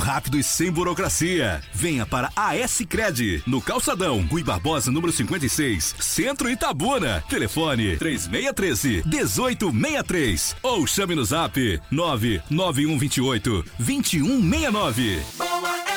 rápido e sem burocracia. Venha para a S-Cred, no Calçadão, Rui Barbosa, número 56, Centro Itabuna. Telefone 3613-1863 ou chame no zap 99128-2169.